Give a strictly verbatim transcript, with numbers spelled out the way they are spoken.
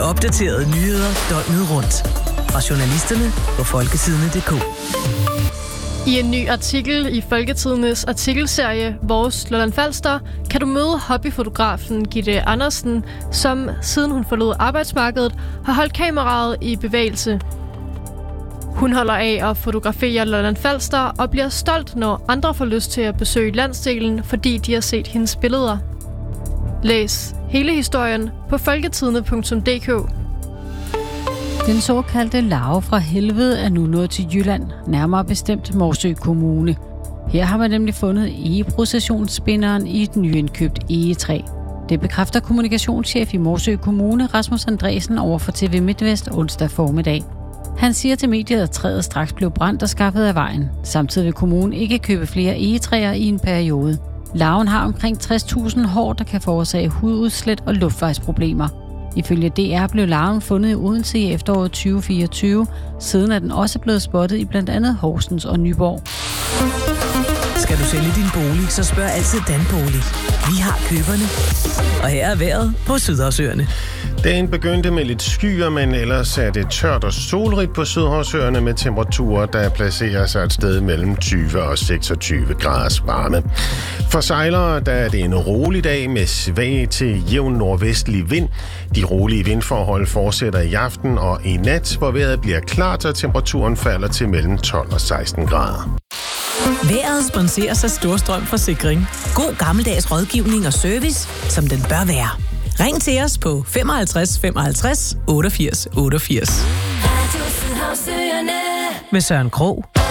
Opdaterede nyheder døgnet rundt. Fra journalisterne på folketidende punktum d k. I en ny artikel i Folketidendes artikelserie Vores Lolland Falster kan du møde hobbyfotografen Gitte Andersen, som siden hun forlod arbejdsmarkedet har holdt kameraet i bevægelse. Hun holder af at fotografere Lolland Falster og bliver stolt, når andre får lyst til at besøge landsdelen, fordi de har set hendes billeder. Læs hele historien på folketidende punktum d k. Den såkaldte larve fra helvede er nu nået til Jylland, nærmere bestemt Morsø Kommune. Her har man nemlig fundet egeprocessionsspinderen i et nyindkøbt egetræ. Det bekræfter kommunikationschef i Morsø Kommune, Rasmus Andresen, over for T V MidtVest onsdag formiddag. Han siger til mediet, at træet straks blev brændt og skaffet af vejen. Samtidig vil kommunen ikke købe flere egetræer i en periode. Larven har omkring tres tusind hår, der kan forårsage hududslæt og luftvejsproblemer. Ifølge D R blev larven fundet i Odense i efteråret tyve fireogtyve. Siden er den også blevet spottet i blandt andet Horsens og Nyborg. Skal du sælge din bolig, så spørg altid Danbolig. Vi har køberne. Og her er vejret på Sydhavsøerne. Dagen begyndte med lidt skyer, men ellers er det tørt og solrigt på Sydhavsøerne med temperaturer, der placerer sig et sted mellem tyve og seksogtyve graders varme. For sejlere der er det en rolig dag med svag til jævn nordvestlig vind. De rolige vindforhold fortsætter i aften og i nat, hvor vejret bliver klart, og temperaturen falder til mellem tolv og seksten grader. Vejret sponseres af Storstrøm Forsikring. God gammeldags rådgivning og service, som den bør være. Ring til os på femoghalvtreds femoghalvtreds otteogfirs otteogfirs. Med Søren Krog.